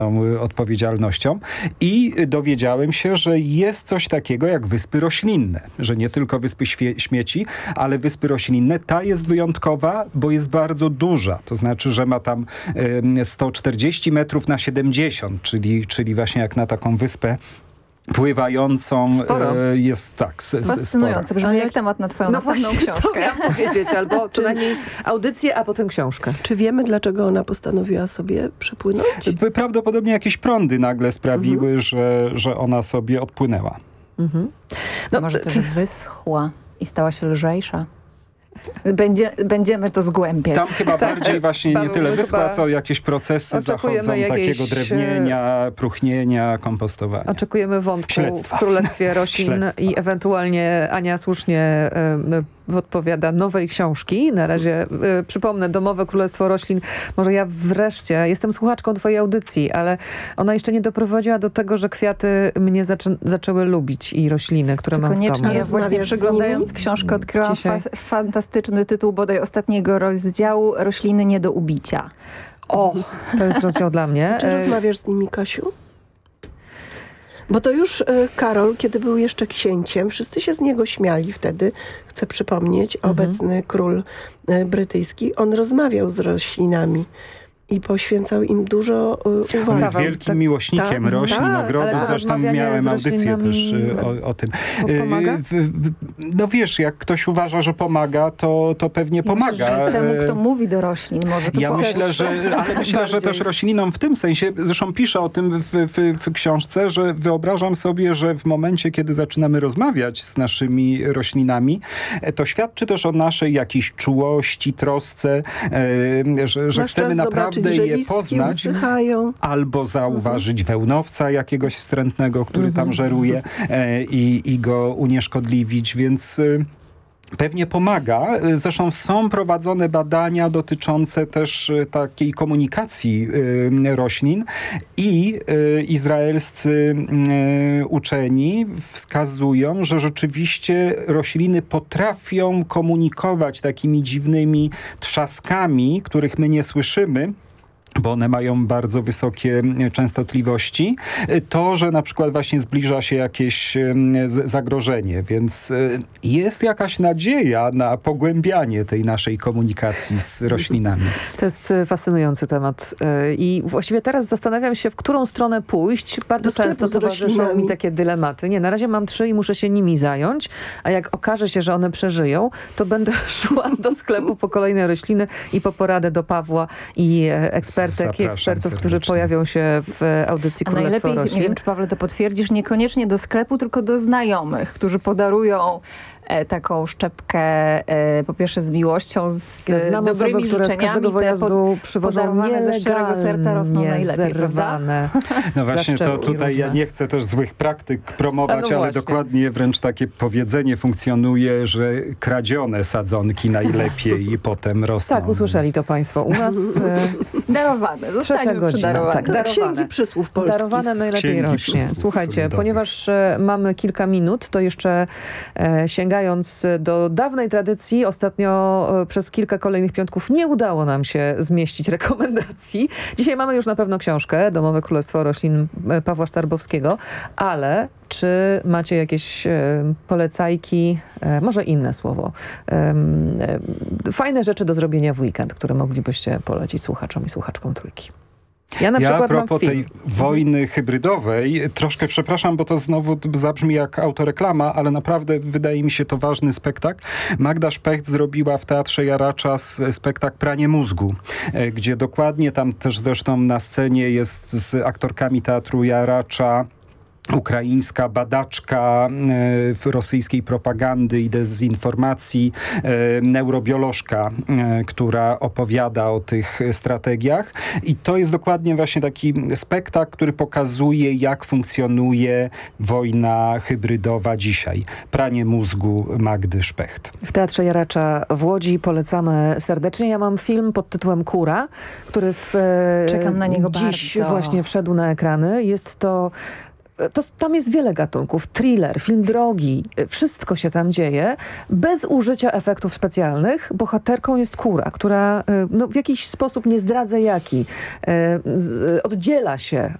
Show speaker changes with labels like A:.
A: odpowiedzialnością i dowiedziałem się, że jest coś takiego jak wyspy roślinne, że nie tylko wyspy śmieci, ale wyspy roślinne. Ta jest wyjątkowa, bo jest bardzo duża, to znaczy, że ma tam 140 metrów na 70, czyli właśnie jak na taką wyspę pływającą jest tak.
B: Fascynujące, brzmi jak temat na twoją następną książkę.
C: To miałam powiedzieć, albo co najmniej audycję, a potem książkę.
D: Czy wiemy, dlaczego ona postanowiła sobie przepłynąć?
A: Prawdopodobnie jakieś prądy nagle sprawiły, że ona sobie odpłynęła.
B: Może też wyschła i stała się lżejsza. Będziemy to zgłębiać.
A: Tam chyba bardziej właśnie nie tyle wyschła, co jakieś procesy zachodzą takiego drewnienia, próchnienia, kompostowania.
C: Oczekujemy wątku w Królestwie Roślin i ewentualnie Ania słusznie odpowiada nowej książki. Na razie przypomnę, Domowe Królestwo Roślin. Może ja wreszcie jestem słuchaczką twojej audycji, ale ona jeszcze nie doprowadziła do tego, że kwiaty mnie zaczęły lubić i rośliny, które mam w domu.
B: Ja właśnie przeglądając książkę odkryłam fantastyczny tytuł bodaj ostatniego rozdziału Rośliny nie do ubicia.
C: O, to jest rozdział dla mnie.
D: Czy rozmawiasz z nimi, Kasiu? Bo to już Karol, kiedy był jeszcze księciem, wszyscy się z niego śmiali wtedy, chcę przypomnieć, obecny król brytyjski, on rozmawiał z roślinami i poświęcał im dużo uwagi.
A: On jest wielkim miłośnikiem roślin, ogrodów. Zresztą miałem audycję też o tym.
C: Pomaga?
A: No wiesz, jak ktoś uważa, że pomaga, to pewnie pomaga.
B: Myślę, że temu, kto mówi do roślin, może to
A: myślę, że też roślinom w tym sensie, zresztą piszę o tym w książce, że wyobrażam sobie, że w momencie, kiedy zaczynamy rozmawiać z naszymi roślinami, to świadczy też o naszej jakiejś czułości, trosce, że chcemy naprawdę je poznać, albo zauważyć wełnowca jakiegoś wstrętnego, który tam żeruje i go unieszkodliwić, więc pewnie pomaga. Zresztą są prowadzone badania dotyczące też takiej komunikacji roślin i izraelscy uczeni wskazują, że rzeczywiście rośliny potrafią komunikować takimi dziwnymi trzaskami, których my nie słyszymy, bo one mają bardzo wysokie częstotliwości, to, że na przykład właśnie zbliża się jakieś zagrożenie, więc jest jakaś nadzieja na pogłębianie tej naszej komunikacji z roślinami.
C: To jest fascynujący temat i właściwie teraz zastanawiam się, w którą stronę pójść. Bardzo często towarzyszą mi takie dylematy. Nie, na razie mam 3 i muszę się nimi zająć, a jak okaże się, że one przeżyją, to będę szła do sklepu po kolejne rośliny i po poradę do Pawła i ekspertów, którzy pojawią się w audycji Królestwo
B: Roślin.
C: Roślin.
B: Nie wiem, czy Pawle to potwierdzisz, niekoniecznie do sklepu, tylko do znajomych, którzy podarują taką szczepkę po pierwsze z miłością, z dobrymi życzeniami. Z każdego
C: wyjazdu przywożą
B: ze szczerego serca rosną najlepiej,
C: zerwane.
A: No właśnie, to tutaj ja nie chcę też złych praktyk promować, ale dokładnie wręcz takie powiedzenie funkcjonuje, że kradzione sadzonki najlepiej i potem rosną.
C: Tak, usłyszeli to państwo. U nas
B: darowane, zostanie przydarowane.
C: Tak, darowane.
D: Księgi przysłów polskich.
C: Darowane najlepiej rośnie. Słuchajcie, ponieważ mamy kilka minut, to jeszcze sięgając do dawnej tradycji, ostatnio przez kilka kolejnych piątków nie udało nam się zmieścić rekomendacji. Dzisiaj mamy już na pewno książkę Domowe Królestwo Roślin Pawła Sztarbowskiego, ale czy macie jakieś polecajki, może inne słowo, fajne rzeczy do zrobienia w weekend, które moglibyście polecić słuchaczom i słuchaczkom Trójki? Ja na przykład
A: propos tej wojny hybrydowej, troszkę przepraszam, bo to znowu zabrzmi jak autoreklama, ale naprawdę wydaje mi się to ważny spektakl. Magda Specht zrobiła w Teatrze Jaracza spektakl Pranie mózgu, gdzie dokładnie tam też zresztą na scenie jest z aktorkami Teatru Jaracza ukraińska badaczka rosyjskiej propagandy i dezinformacji, neurobiolożka, która opowiada o tych strategiach. I to jest dokładnie właśnie taki spektakl, który pokazuje, jak funkcjonuje wojna hybrydowa dzisiaj. Pranie mózgu Magdy Specht.
C: W Teatrze Jaracza w Łodzi polecamy serdecznie. Ja mam film pod tytułem Kura, który
B: czekam na niego
C: dziś
B: bardzo.
C: właśnie wszedł na ekrany. Jest to tam jest wiele gatunków. Thriller, film drogi, wszystko się tam dzieje. Bez użycia efektów specjalnych. Bohaterką jest kura, która w jakiś sposób, nie zdradzę jaki, oddziela się